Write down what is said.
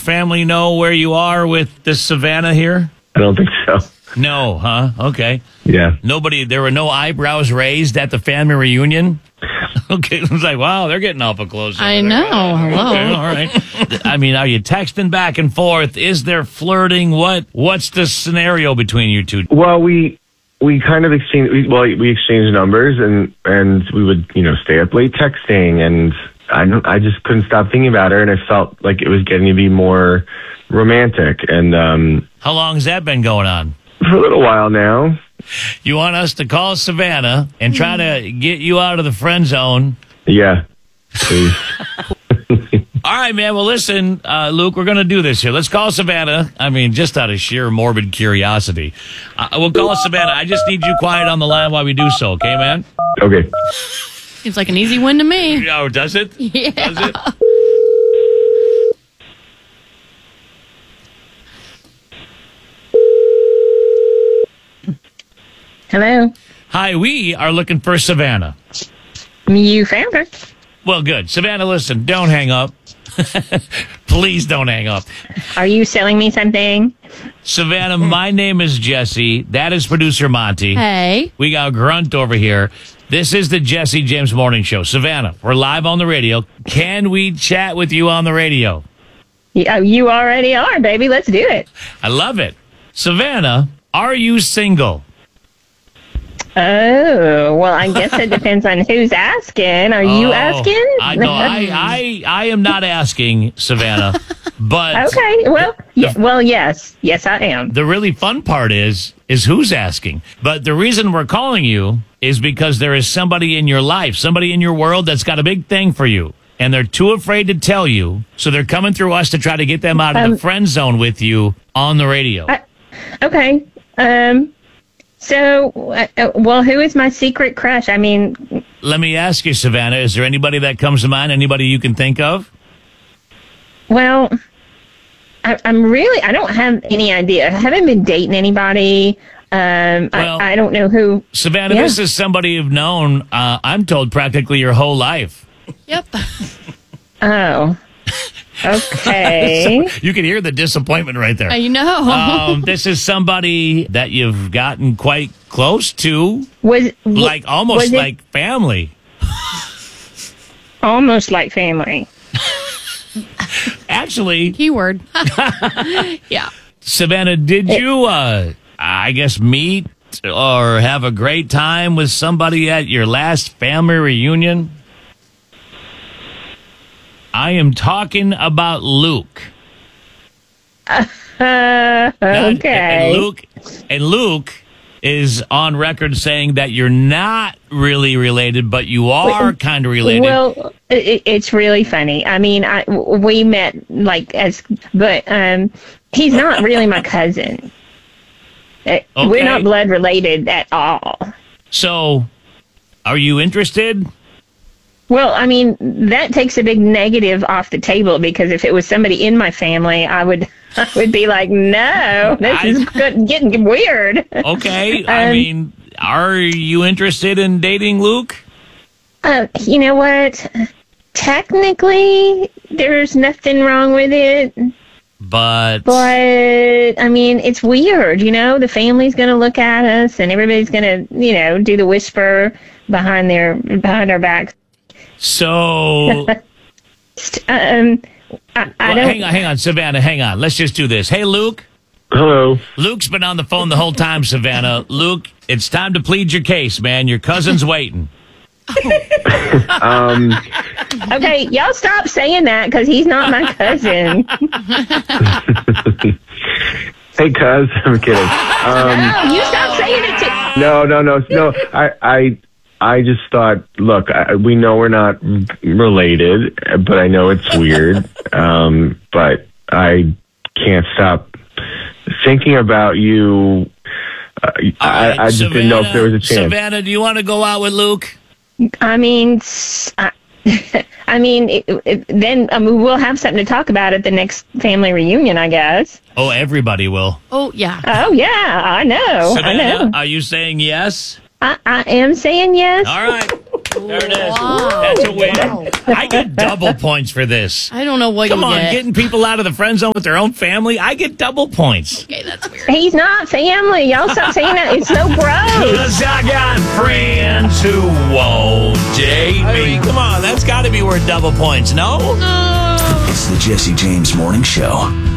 family know where you are with this Savannah here? I don't think so. No, huh? Okay. Yeah. There were no eyebrows raised at the family reunion? Okay, it was like, wow, they're getting awful close. I know. Hello. Okay, all right. I mean, are you texting back and forth? Is there flirting? What's the scenario between you two? Well, we kind of exchanged. We exchanged numbers, and we would stay up late texting, and I just couldn't stop thinking about her, and I felt like it was getting to be more romantic. And how long has that been going on? For a little while now. You want us to call Savannah and try to get you out of the friend zone? Yeah, please. All right, man. Well, listen, Luke, we're going to do this here. Let's call Savannah. I mean, just out of sheer morbid curiosity. We'll call Savannah. I just need you quiet on the line while we do so, okay, man? Okay. Seems like an easy win to me. Oh, does it? Yeah. Does it? Hello. Hi, we are looking for Savannah. You found her. Well, good. Savannah, listen, don't hang up. Please don't hang up. Are you selling me something? Savannah, my name is Jesse. That is producer Monty. Hey. We got Grunt over here. This is the Jesse James Morning Show. Savannah, we're live on the radio. Can we chat with you on the radio? Yeah, you already are, baby. Let's do it. I love it. Savannah, are you single? Oh, well, I guess it depends on who's asking. Are you asking? I am not asking, Savannah. But okay, well, yes. Yes, I am. The really fun part is who's asking. But the reason we're calling you is because there is somebody in your life, somebody in your world that's got a big thing for you. And they're too afraid to tell you. So they're coming through us to try to get them out of the friend zone with you on the radio. Okay. So, who is my secret crush? I mean... Let me ask you, Savannah, is there anybody that comes to mind? Anybody you can think of? Well, I don't have any idea. I haven't been dating anybody. I don't know who... Savannah, This is somebody you've known, I'm told, practically your whole life. Yep. Oh. Okay. So you can hear the disappointment right there. I know. This is somebody that you've gotten quite close to. Almost like family. Almost like family. Actually. Keyword. Yeah. Savannah, did you, meet or have a great time with somebody at your last family reunion? I am talking about Luke. Okay. And Luke is on record saying that you're not really related, but you are kind of related. Well, it's really funny. I mean, we met but he's not really my cousin. Okay. We're not blood related at all. So, are you interested? Well, I mean, that takes a big negative off the table, because if it was somebody in my family, I would be like, no, this is getting weird. Okay. I mean, are you interested in dating Luke? You know what? Technically, there's nothing wrong with it. But I mean, it's weird, the family's going to look at us and everybody's going to, do the whisper behind our backs. So, hang on, Savannah, hang on. Let's just do this. Hey, Luke. Hello. Luke's been on the phone the whole time, Savannah. Luke, it's time to plead your case, man. Your cousin's waiting. Okay, y'all stop saying that, because he's not my cousin. Hey, cuz. I'm kidding. No, you stop saying it No. I just thought, look, we know we're not related, but I know it's weird. But I can't stop thinking about you. I just didn't know if there was a chance. Savannah, do you want to go out with Luke? I mean, then we'll have something to talk about at the next family reunion, I guess. Oh, everybody will. Oh, yeah. Oh, yeah, I know. Savannah, I know. Are you saying yes? I am saying yes. All right. There it is. Wow. That's a win. Wow. I get double points for this. I don't know what Come you on, get. getting people out of the friend zone with their own family. I get double points. Okay, that's weird. He's not family. Y'all stop saying that. It's so gross. Because I got friends who won't date me. Come on, that's got to be worth double points, no? It's the Jesse James Morning Show.